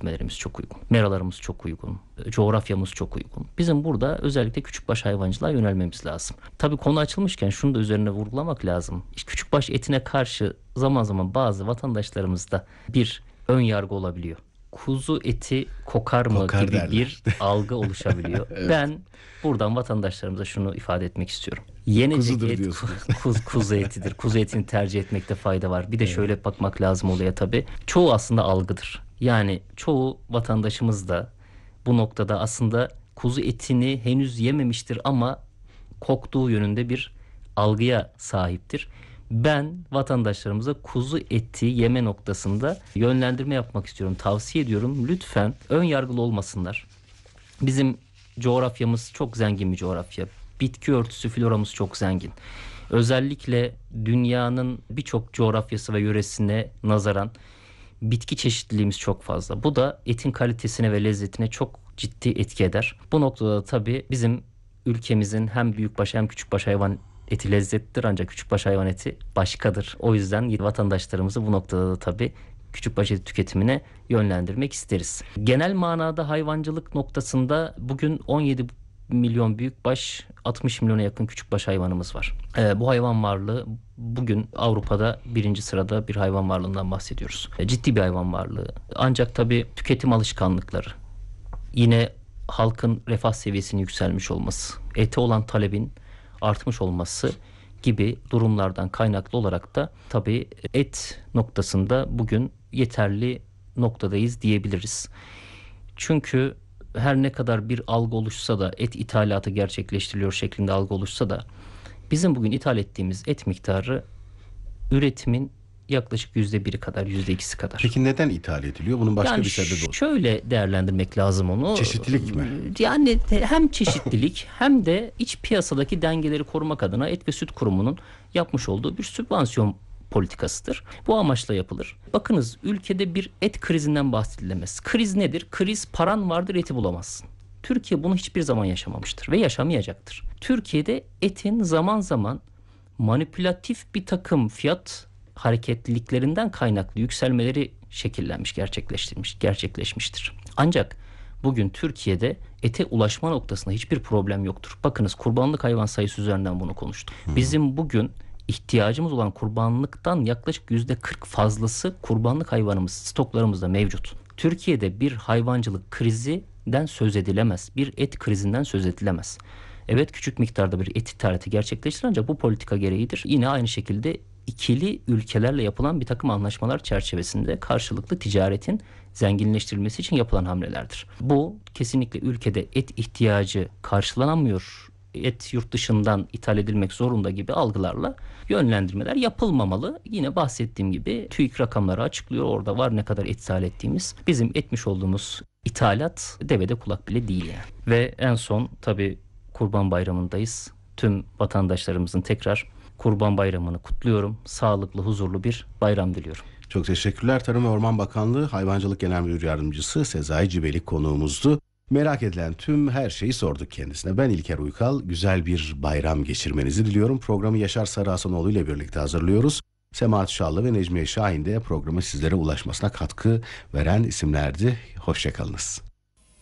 işletmelerimiz çok uygun. Meralarımız çok uygun. Coğrafyamız çok uygun. Bizim burada özellikle küçükbaş hayvancılığa yönelmemiz lazım. Tabii konu açılmışken şunu da üzerine vurgulamak lazım. İşte küçükbaş etine karşı zaman zaman bazı vatandaşlarımızda bir ön yargı olabiliyor. Kuzu eti kokar mı gibi derler. bir algı oluşabiliyor. Evet. Ben buradan vatandaşlarımıza şunu ifade etmek istiyorum. Kuzudur Et diyorsunuz. kuzu etidir. Kuzu etini tercih etmekte fayda var. Bir de şöyle bakmak lazım olaya tabii. Çoğu aslında algıdır. Yani çoğu vatandaşımız da bu noktada aslında kuzu etini henüz yememiştir ama koktuğu yönünde bir algıya sahiptir. Ben vatandaşlarımıza kuzu eti yeme noktasında yönlendirme yapmak istiyorum. Tavsiye ediyorum. Lütfen ön yargılı olmasınlar. Bizim coğrafyamız çok zengin bir coğrafya. Bitki örtüsü, floramız çok zengin. Özellikle dünyanın birçok coğrafyası ve yöresine nazaran bitki çeşitliliğimiz çok fazla. Bu da etin kalitesine ve lezzetine çok ciddi etki eder. Bu noktada da tabii bizim ülkemizin hem büyükbaş hem küçükbaş hayvan eti lezzetlidir ancak küçükbaş hayvan eti başkadır. O yüzden vatandaşlarımızı bu noktada da tabii küçükbaş eti tüketimine yönlendirmek isteriz. Genel manada hayvancılık noktasında bugün 17 milyon büyükbaş, 60 milyona yakın küçükbaş hayvanımız var. Bu hayvan varlığı bugün Avrupa'da birinci sırada bir hayvan varlığından bahsediyoruz. Ciddi bir hayvan varlığı. Ancak tabii tüketim alışkanlıkları, yine halkın refah seviyesinin yükselmiş olması, ete olan talebin artmış olması gibi durumlardan kaynaklı olarak da tabii et noktasında bugün yeterli noktadayız diyebiliriz. Çünkü her ne kadar bir algı oluşsa da et ithalatı gerçekleştiriliyor şeklinde algı oluşsa da bizim bugün ithal ettiğimiz et miktarı üretimin yaklaşık %1'i kadar, %2'si kadar. Peki neden ithal ediliyor? Bunun başka bir sebebi olur. Şöyle değerlendirmek lazım onu. Çeşitlilik mi? Yani hem çeşitlilik hem de iç piyasadaki dengeleri korumak adına Et ve Süt Kurumu'nun yapmış olduğu bir sübvansiyon politikasıdır. Bu amaçla yapılır. Bakınız, ülkede bir et krizinden bahsedilemez. Kriz nedir? Kriz, paran vardır eti bulamazsın. Türkiye bunu hiçbir zaman yaşamamıştır ve yaşamayacaktır. Türkiye'de etin zaman zaman manipülatif bir takım fiyat hareketliliklerinden kaynaklı yükselmeleri gerçekleşmiştir. Ancak bugün Türkiye'de ete ulaşma noktasında hiçbir problem yoktur. Bakınız, kurbanlık hayvan sayısı üzerinden bunu konuştuk. Bizim bugün ihtiyacımız olan kurbanlıktan yaklaşık %40 fazlası kurbanlık hayvanımız stoklarımızda mevcut. Türkiye'de bir hayvancılık krizinden söz edilemez. Bir et krizinden söz edilemez. Evet, küçük miktarda bir et ithalatı gerçekleştir ancak bu politika gereğidir. Yine aynı şekilde ikili ülkelerle yapılan bir takım anlaşmalar çerçevesinde karşılıklı ticaretin zenginleştirilmesi için yapılan hamlelerdir. Bu kesinlikle ülkede et ihtiyacı karşılanamıyor, et yurt dışından ithal edilmek zorunda gibi algılarla yönlendirmeler yapılmamalı. Yine bahsettiğim gibi TÜİK rakamları açıklıyor. Orada var ne kadar et ithal ettiğimiz. Bizim etmiş olduğumuz ithalat devede kulak bile değil yani. Ve en son tabii Kurban Bayramı'ndayız. Tüm vatandaşlarımızın tekrar Kurban Bayramı'nı kutluyorum. Sağlıklı, huzurlu bir bayram diliyorum. Çok teşekkürler. Tarım ve Orman Bakanlığı Hayvancılık Genel Müdür Yardımcısı Sezai Cibelik konuğumuzdu. Merak edilen tüm her şeyi sorduk kendisine. Ben İlker Uykal. Güzel bir bayram geçirmenizi diliyorum. Programı Yaşar Sarıhasanoğlu ile birlikte hazırlıyoruz. Semahat Şallı ve Necmiye Şahin de programı sizlere ulaşmasına katkı veren isimlerdi. Hoşçakalınız.